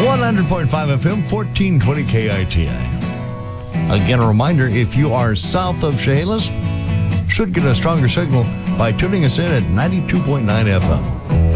100.5 FM, 1420 KITI. Again, a reminder, if you are south of Chehalis, should get a stronger signal by tuning us in at 92.9 FM.